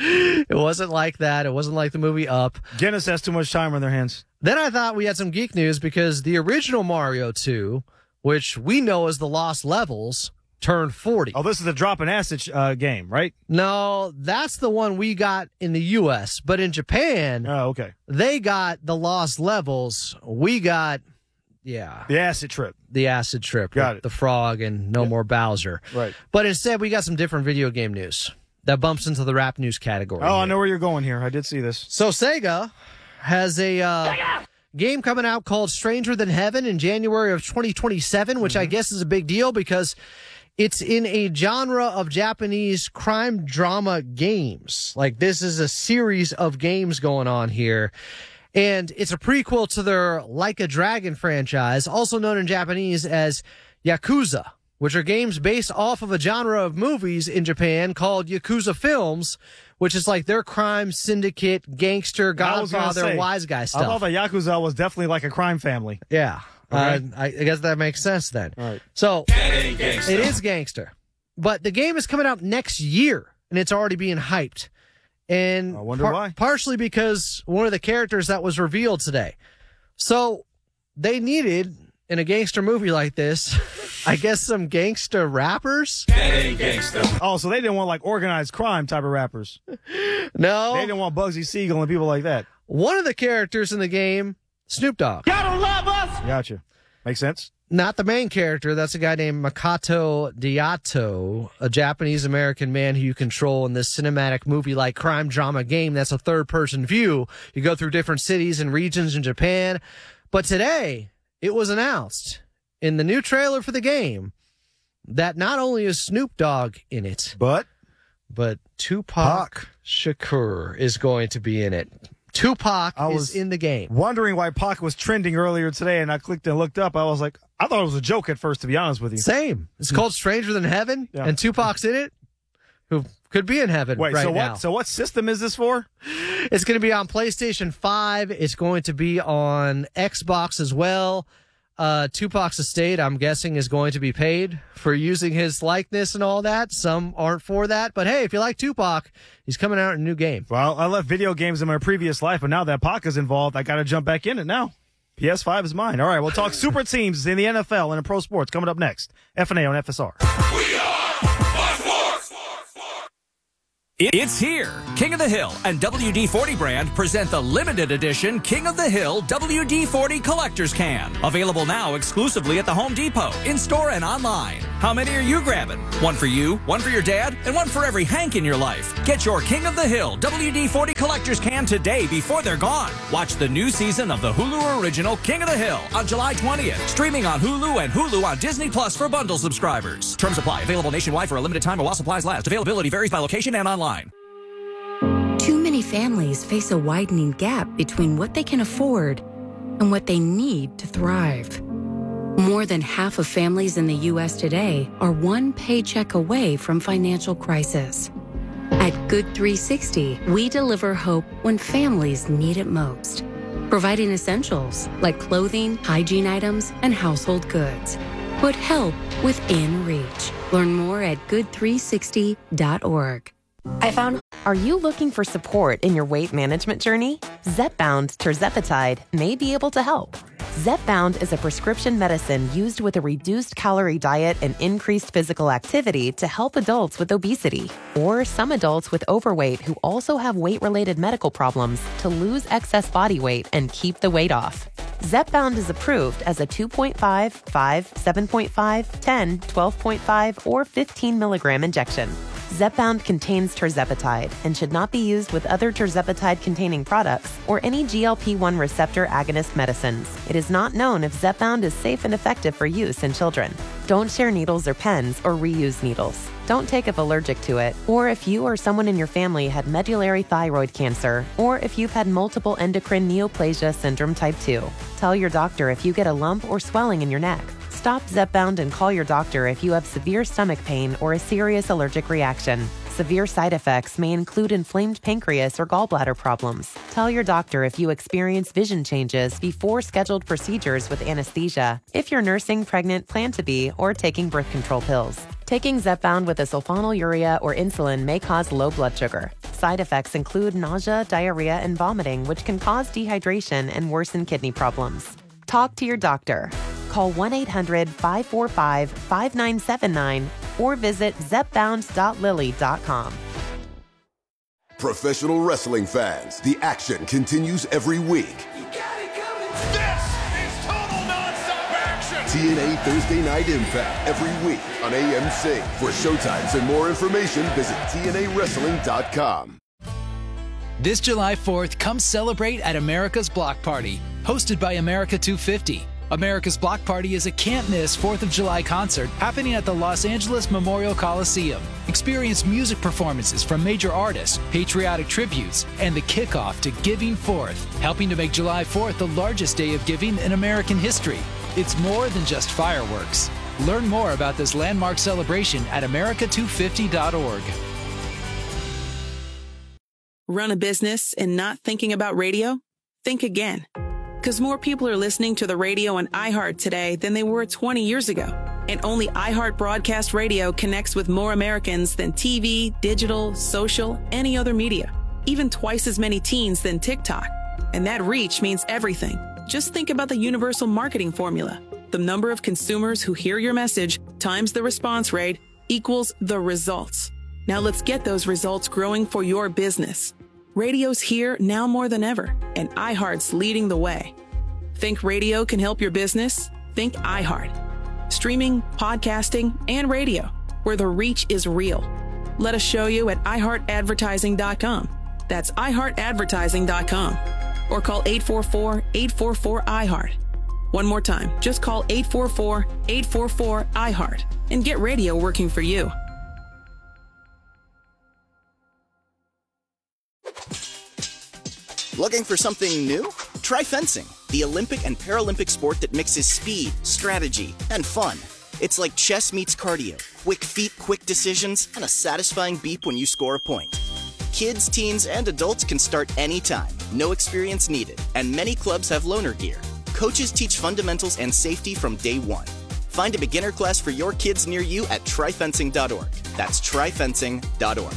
It wasn't like that. It wasn't like the movie Up. Guinness has too much time on their hands. Then I thought we had some geek news, because the original Mario 2, which we know as the Lost Levels, turned 40. Oh, this is the drop and acid game, right? No, that's the one we got in the U.S., but in Japan, they got the Lost Levels. We got, the acid trip. The acid trip. Got it. The frog and no more Bowser. Right. But instead, we got some different video game news that bumps into the rap news category. Oh, I know where you're going here. I did see this. So Sega has a game coming out called Stranger Than Heaven in January of 2027, which I guess is a big deal because it's in a genre of Japanese crime drama games. Like, this is a series of games going on here. And it's a prequel to their Like a Dragon franchise, also known in Japanese as Yakuza, which are games based off of a genre of movies in Japan called Yakuza films, which is like their crime syndicate, gangster, Godfather, wise guy stuff. I thought that Yakuza was definitely like a crime family. Yeah. Okay. I guess that makes sense then. All right. So it is gangster, but the game is coming out next year and it's already being hyped. And I wonder why. Partially because one of the characters that was revealed today. So they needed, in a gangster movie like this, I guess some gangster rappers. Oh, so they didn't want like organized crime type of rappers. No. They didn't want Bugsy Siegel and people like that. One of the characters in the game, Snoop Dogg. Y'all don't love us. Gotcha. Makes sense. Not the main character. That's a guy named Makoto Diato, a Japanese-American man who you control in this cinematic movie-like crime drama game that's a third-person view. You go through different cities and regions in Japan. But today, it was announced in the new trailer for the game that not only is Snoop Dogg in it, but Tupac Shakur is going to be in it. Tupac is in the game. Wondering why Pac was trending earlier today, and I clicked and looked up. I was like, I thought it was a joke at first, to be honest with you. Same. It's called Stranger Than Heaven, and Tupac's in it, who could be in heaven now. So what system is this for? It's going to be on PlayStation 5. It's going to be on Xbox as well. Tupac's estate, I'm guessing, is going to be paid for using his likeness and all that. Some aren't for that. But, hey, if you like Tupac, he's coming out in a new game. Well, I left video games in my previous life, but now that Pac is involved, I got to jump back in it now. PS5 is mine. All right, we'll talk super teams in the NFL and in pro sports coming up next. F&A on FSR. We are Fox Sports. It's here. King of the Hill and WD-40 brand present the limited edition King of the Hill WD-40 Collector's Can. Available now exclusively at the Home Depot, in-store and online. How many are you grabbing? One for you, one for your dad, and one for every Hank in your life. Get your King of the Hill WD-40 Collector's Can today before they're gone. Watch the new season of the Hulu original King of the Hill on July 20th. Streaming on Hulu and Hulu on Disney Plus for bundle subscribers. Terms apply. Available nationwide for a limited time while supplies last. Availability varies by location and online. Too many families face a widening gap between what they can afford and what they need to thrive. More than half of families in the U.S. today are one paycheck away from financial crisis. At Good 360, we deliver hope when families need it most, providing essentials like clothing, hygiene items, and household goods. Put help within reach. Learn more at good360.org. Are you looking for support in your weight management journey? Zepbound tirzepatide may be able to help. Zepbound is a prescription medicine used with a reduced calorie diet and increased physical activity to help adults with obesity or some adults with overweight who also have weight-related medical problems to lose excess body weight and keep the weight off. Zepbound is approved as a 2.5, 5, 7.5, 10, 12.5, or 15 milligram injection. Zepbound contains tirzepatide and should not be used with other tirzepatide-containing products or any GLP-1 receptor agonist medicines. It is not known if Zepbound is safe and effective for use in children. Don't share needles or pens or reuse needles. Don't take if allergic to it, or if you or someone in your family had medullary thyroid cancer, or if you've had multiple endocrine neoplasia syndrome type 2. Tell your doctor if you get a lump or swelling in your neck. Stop Zepbound and call your doctor if you have severe stomach pain or a serious allergic reaction. Severe side effects may include inflamed pancreas or gallbladder problems. Tell your doctor if you experience vision changes before scheduled procedures with anesthesia, if you're nursing, pregnant, plan to be, or taking birth control pills. Taking Zepbound with a sulfonylurea or insulin may cause low blood sugar. Side effects include nausea, diarrhea, and vomiting, which can cause dehydration and worsen kidney problems. Talk to your doctor. Call 1-800-545-5979 or visit zepbound.lily.com. Professional wrestling fans, the action continues every week. This is total nonstop action. TNA Thursday Night Impact every week on AMC. For showtimes and more information, visit TNAWrestling.com. This July 4th, come celebrate at America's Block Party, hosted by America 250. America's Block Party is a can't-miss 4th of July concert happening at the Los Angeles Memorial Coliseum. Experience music performances from major artists, patriotic tributes, and the kickoff to Giving Forth, helping to make July 4th the largest day of giving in American history. It's more than just fireworks. Learn more about this landmark celebration at america250.org. Run a business and not thinking about radio? Think again. Because more people are listening to the radio on iHeart today than they were 20 years ago. And only iHeart Broadcast Radio connects with more Americans than TV, digital, social, any other media. Even twice as many teens than TikTok. And that reach means everything. Just think about the universal marketing formula. The number of consumers who hear your message times the response rate equals the results. Now let's get those results growing for your business. Radio's here now more than ever, and iHeart's leading the way. Think radio can help your business? Think iHeart. Streaming, podcasting, and radio, where the reach is real. Let us show you at iHeartAdvertising.com. That's iHeartAdvertising.com. Or call 844-844-iHeart. One more time, just call 844-844-iHeart and get radio working for you. Looking for something new? Try fencing, the Olympic and Paralympic sport that mixes speed, strategy, and fun. It's like chess meets cardio, quick feet, quick decisions, and a satisfying beep when you score a point. Kids, teens, and adults can start anytime, no experience needed, and many clubs have loaner gear. Coaches teach fundamentals and safety from day one. Find a beginner class for your kids near you at tryfencing.org. That's tryfencing.org.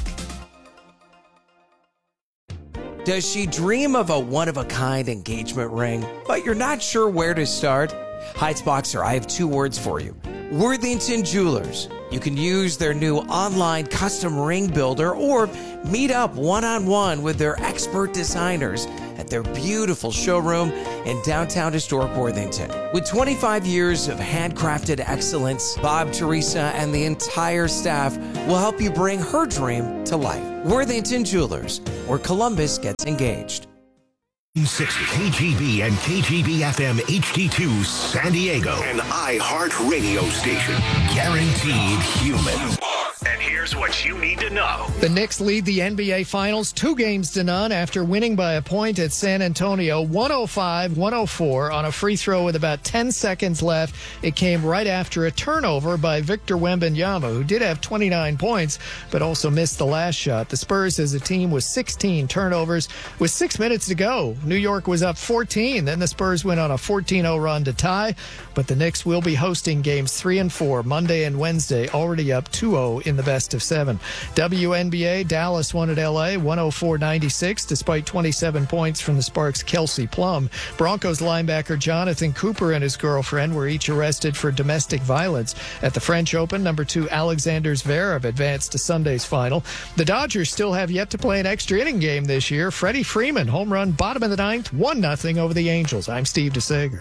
Does she dream of a one-of-a-kind engagement ring, but you're not sure where to start? Heights Boxer, I have 2 words for you. Worthington Jewelers. You can use their new online custom ring builder or meet up one-on-one with their expert designers at their beautiful showroom in downtown historic Worthington. With 25 years of handcrafted excellence, Bob, Teresa, and the entire staff will help you bring her dream to life. Worthington Jewelers, where Columbus gets engaged. 60 KGB and KGB FM HD2 San Diego. An iHeart radio station. Guaranteed human. And here's what you need to know. The Knicks lead the NBA Finals 2-0 after winning by a point at San Antonio, 105-104 on a free throw with about 10 seconds left. It came right after a turnover by Victor Wembanyama, who did have 29 points, but also missed the last shot. The Spurs as a team with 16 turnovers with 6 minutes to go. New York was up 14. Then the Spurs went on a 14-0 run to tie, but the Knicks will be hosting games 3 and 4 Monday and Wednesday, already up 2-0 in the best of 7. WNBA, Dallas won at LA 104-96 despite 27 points from the Sparks' Kelsey Plum. Broncos linebacker Jonathan Cooper and his girlfriend were each arrested for domestic violence. At the French Open, number 2 Alexander Zverev advanced to Sunday's final. The Dodgers still have yet to play an extra inning game this year. Freddie Freeman, home run, bottom of the 9th, 1-0 over the Angels. I'm Steve DeSager.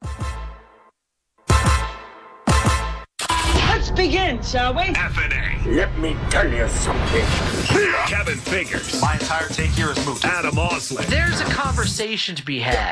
Let's begin, shall we? FNA. Let me tell you something. Kevin Figures. My entire take here is moot. Adam Osley. There's a conversation to be had.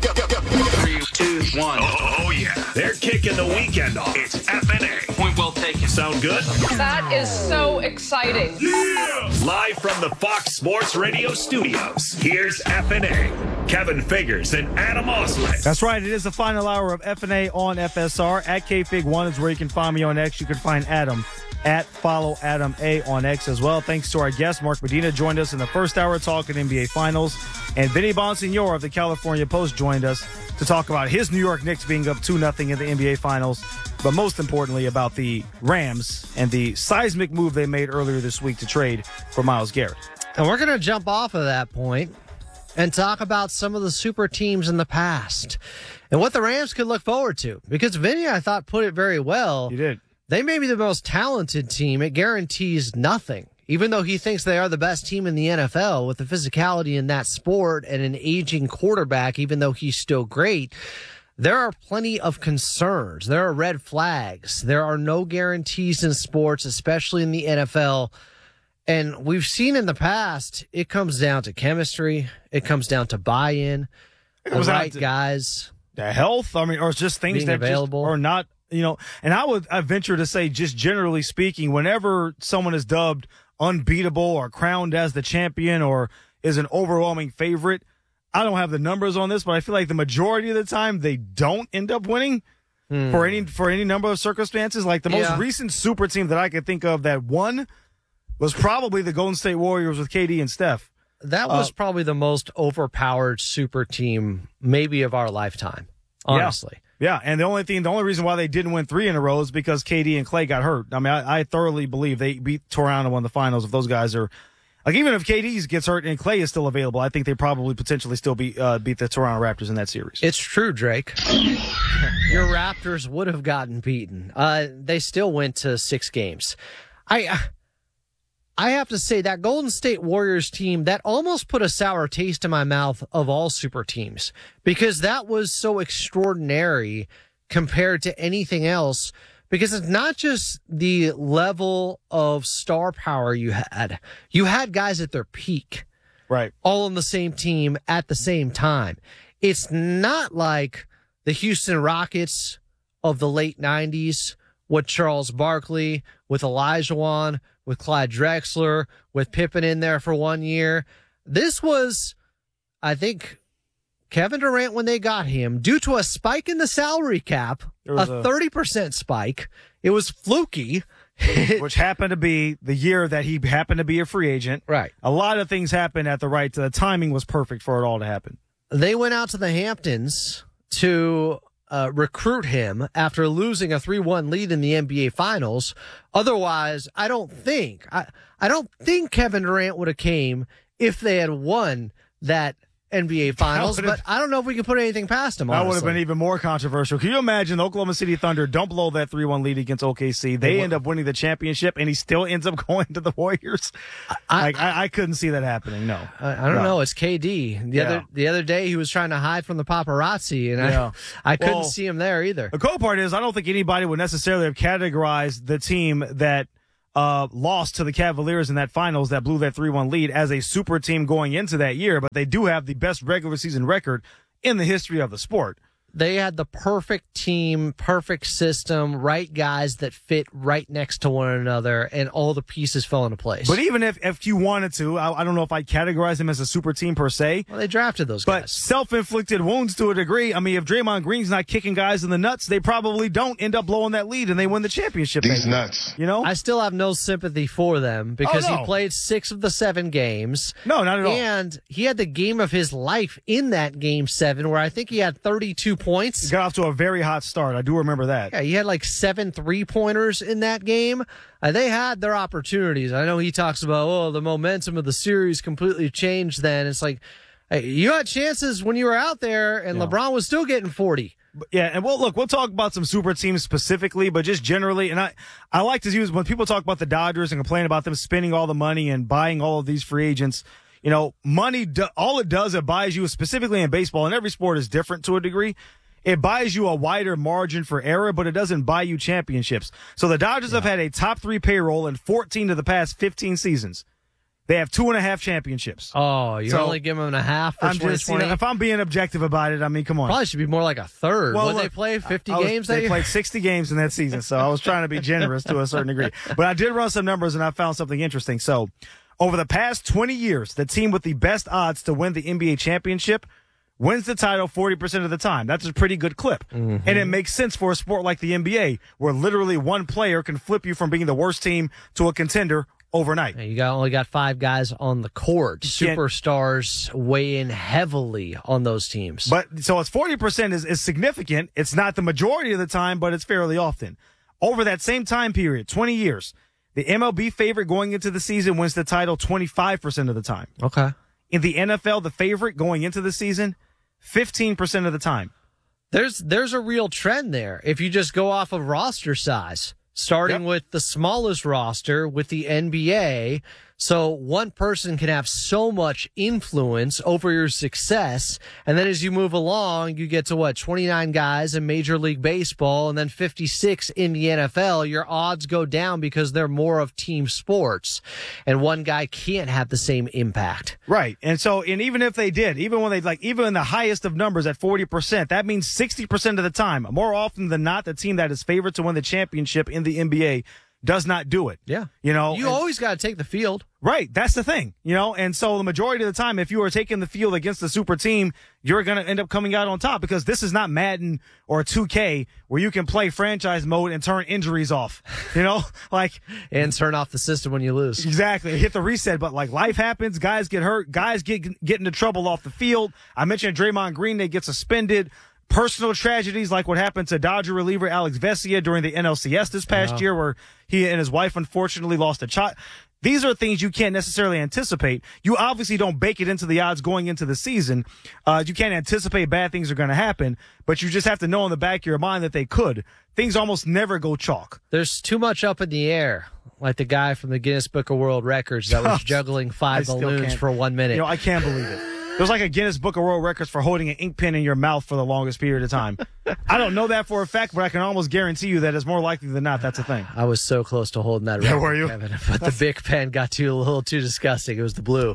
3, 2, 1. Oh, yeah. They're kicking the weekend off. It's FNA. Point well taken. Sound good? That is so exciting. Yeah! Live from the Fox Sports Radio studios, here's FNA. Kevin Figures and Adam Osley. That's right. It is the final hour of FNA on FSR. At KFig1 is where you can find me on X. You can find Adam at Follow Adam A on X as well. Thanks to our guest, Mark Medina, joined us in the first hour talking NBA Finals. And Vinny Bonsignor of the California Post joined us to talk about his New York Knicks being up 2-0 in the NBA Finals, but most importantly about the Rams and the seismic move they made earlier this week to trade for Myles Garrett. And we're going to jump off of that point and talk about some of the super teams in the past and what the Rams could look forward to. Because Vinny, I thought, put it very well. You did. They may be the most talented team. It guarantees nothing. Even though he thinks they are the best team in the NFL with the physicality in that sport and an aging quarterback, even though he's still great, there are plenty of concerns. There are red flags. There are no guarantees in sports, especially in the NFL. And we've seen in the past, it comes down to chemistry. It comes down to buy-in, the right guys. The health, or it's just things that available. Just are not, and I venture to say, just generally speaking, whenever someone is dubbed unbeatable or crowned as the champion or is an overwhelming favorite, I don't have the numbers on this, but I feel like the majority of the time they don't end up winning for any number of circumstances. Like the most recent super team that I could think of that won was probably the Golden State Warriors with KD and Steph. That was probably the most overpowered super team maybe of our lifetime, honestly. Yeah, and the only reason why they didn't win 3 in a row is because KD and Klay got hurt. I mean, I thoroughly believe they beat Toronto and won the finals. If those guys are, like, even if KD gets hurt and Klay is still available, I think they probably potentially still beat the Toronto Raptors in that series. It's true, Drake. Your Raptors would have gotten beaten. They still went to 6 games. I have to say that Golden State Warriors team, that almost put a sour taste in my mouth of all super teams because that was so extraordinary compared to anything else because it's not just the level of star power you had. You had guys at their peak. Right. All on the same team at the same time. It's not like the Houston Rockets of the late 90s with Charles Barkley, with Olajuwon, with Clyde Drexler, with Pippen in there for 1 year. This was, I think, Kevin Durant when they got him, due to a spike in the salary cap, a 30% spike. It was fluky. Which happened to be the year that he happened to be a free agent. Right. A lot of things happened at the timing was perfect for it all to happen. They went out to the Hamptons to recruit him after losing a 3-1 lead in the NBA Finals. Otherwise, I don't think Kevin Durant would have came if they had won that NBA Finals, but I don't know if we can put anything past him. That would have been even more controversial. Can you imagine the Oklahoma City Thunder don't blow that 3-1 lead against OKC? They end up winning the championship, and he still ends up going to the Warriors. I couldn't see that happening. No, I don't know. It's KD. The other day he was trying to hide from the paparazzi, and I couldn't see him there either. The cool part is I don't think anybody would necessarily have categorized the team that lost to the Cavaliers in that finals that blew that 3-1 lead as a super team going into that year, but they do have the best regular season record in the history of the sport. They had the perfect team, perfect system, right guys that fit right next to one another, and all the pieces fell into place. But even if you wanted to, I don't know if I'd categorize them as a super team per se. Well, they drafted those guys. But self-inflicted wounds to a degree. I mean, if Draymond Green's not kicking guys in the nuts, they probably don't end up blowing that lead and they win the championship. These nuts. You know? I still have no sympathy for them because he played 6 of the 7 games. No, not at all. And he had the game of his life in that game 7 where I think he had 32 points. He got off to a very hot start. I do remember that. Yeah, he had like 7 3-pointers in that game. They had their opportunities. I know he talks about, the momentum of the series completely changed then. It's like, hey, you had chances when you were out there, and LeBron was still getting 40. Yeah, and we'll talk about some super teams specifically, but just generally, and I like to use, when people talk about the Dodgers and complain about them spending all the money and buying all of these free agents, money, all it does, it buys you, specifically in baseball, and every sport is different to a degree, it buys you a wider margin for error, but it doesn't buy you championships. So the Dodgers have had a top 3 payroll in 14 of the past 15 seasons. They have 2.5 championships. Oh, you're only giving them a half for 2020? If I'm being objective about it, I mean, come on. Probably should be more like a third. Well, they play 50 games? They played 60 games in that season, so I was trying to be generous to a certain degree. But I did run some numbers, and I found something interesting. So over the past 20 years, the team with the best odds to win the NBA championship wins the title 40% of the time. That's a pretty good clip. Mm-hmm. And it makes sense for a sport like the NBA, where literally one player can flip you from being the worst team to a contender overnight. You only got 5 guys on the court. Superstars weigh in heavily on those teams. But so it's 40% is significant. It's not the majority of the time, but it's fairly often. Over that same time period, 20 years, the MLB favorite going into the season wins the title 25% of the time. Okay. In the NFL, the favorite going into the season, 15% of the time. There's a real trend there. If you just go off of roster size, starting with the smallest roster with the NBA. So one person can have so much influence over your success. And then as you move along, you get to 29 guys in Major League Baseball and then 56 in the NFL. Your odds go down because they're more of team sports. And one guy can't have the same impact. Right. And even if they did, even when even in the highest of numbers at 40%, that means 60% of the time, more often than not, the team that is favored to win the championship in the NBA does not do it. Yeah. You always got to take the field. Right. That's the thing. And so the majority of the time, if you are taking the field against the super team, you're going to end up coming out on top, because this is not Madden or 2K where you can play franchise mode and turn injuries off, and turn off the system when you lose. Exactly. Hit the reset, but life happens. Guys get hurt. Guys get into trouble off the field. I mentioned Draymond Green. They get suspended. Personal tragedies like what happened to Dodger reliever Alex Vesia during the NLCS this past year, where he and his wife unfortunately lost a child. These are things you can't necessarily anticipate. You obviously don't bake it into the odds going into the season. You can't anticipate bad things are going to happen, but you just have to know in the back of your mind that they could. Things almost never go chalk. There's too much up in the air, like the guy from the Guinness Book of World Records that was juggling 5 balloons for 1 minute. I can't believe it. There's like a Guinness Book of World Records for holding an ink pen in your mouth for the longest period of time. I don't know that for a fact, but I can almost guarantee you that it's more likely than not that's a thing. I was so close to holding that record, were you? Kevin, but the Bic pen got a little too disgusting. It was the blue.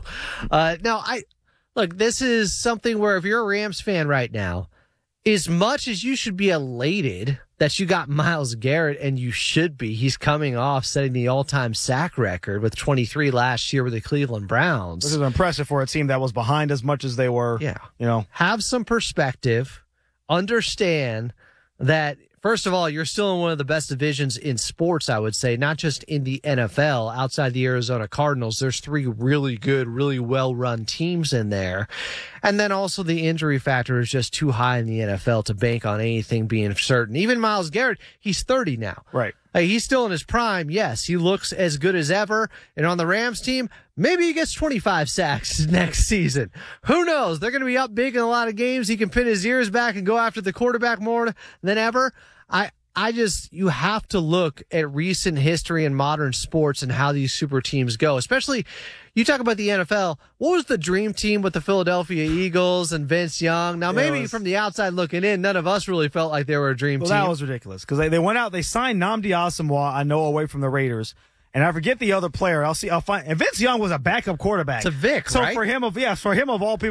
Look, this is something where if you're a Rams fan right now, as much as you should be elated that you got Myles Garrett, and you should be. He's coming off setting the all-time sack record with 23 last year with the Cleveland Browns. This is impressive for a team that was behind as much as they were. Yeah. Have some perspective. Understand that First of all, you're still in one of the best divisions in sports, I would say, not just in the NFL. Outside the Arizona Cardinals, there's 3 really good, really well-run teams in there. And then also the injury factor is just too high in the NFL to bank on anything being certain. Even Myles Garrett, he's 30 now. Right. He's still in his prime. Yes, he looks as good as ever. And on the Rams team, maybe he gets 25 sacks next season. Who knows? They're going to be up big in a lot of games. He can pin his ears back and go after the quarterback more than ever. You have to look at recent history in modern sports and how these super teams go. Especially, you talk about the NFL. What was the dream team with the Philadelphia Eagles and Vince Young? Now, maybe from the outside looking in, none of us really felt like they were a dream team. That was ridiculous because they went out, they signed Nnamdi Asomugha, I know, away from the Raiders. And I forget the other player. I'll find. And Vince Young was a backup quarterback. It's a Vic, so right? for him of all people.